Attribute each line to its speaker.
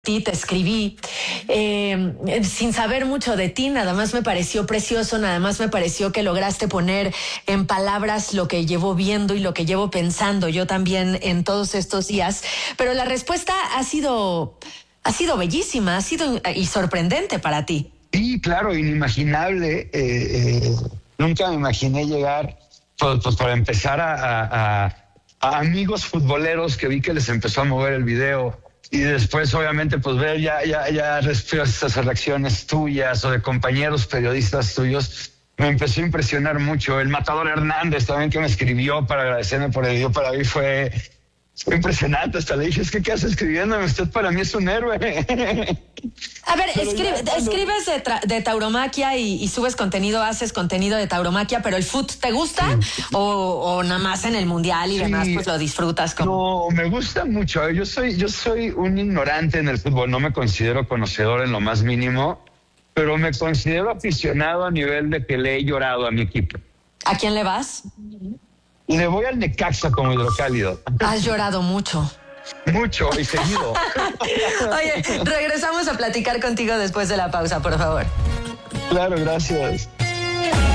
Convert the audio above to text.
Speaker 1: Te escribí sin saber mucho de ti, nada más me pareció precioso, nada más me pareció que lograste poner en palabras lo que llevo viendo y lo que llevo pensando yo también en todos estos días, pero la respuesta ha sido bellísima, ha sido y sorprendente para ti.
Speaker 2: Sí, claro, inimaginable. Nunca me imaginé llegar, pues para empezar, a amigos futboleros que vi que les empezó a mover el video. Y después, obviamente, pues ver ya estas reacciones tuyas o de compañeros periodistas tuyos, me empezó a impresionar mucho. El Matador Hernández también, que me escribió para agradecerme por el video, para mí fue impresionante. Hasta le dije, es que ¿qué hace escribiéndome? Usted para mí es un héroe.
Speaker 1: A ver, escribes de tauromaquia y subes contenido, haces contenido de tauromaquia, pero ¿el fútbol te gusta? Sí. ¿O nada más en el mundial y demás pues lo disfrutas?
Speaker 2: No, me gusta mucho. Yo soy un ignorante en el fútbol, no me considero conocedor en lo más mínimo, pero me considero aficionado a nivel de que le he llorado a mi equipo.
Speaker 1: ¿A quién le vas?
Speaker 2: Le voy al Necaxa como Hidrocálido.
Speaker 1: Has llorado mucho.
Speaker 2: Mucho y seguido.
Speaker 1: Oye, regresamos a platicar contigo después de la pausa, por favor.
Speaker 2: Claro, gracias.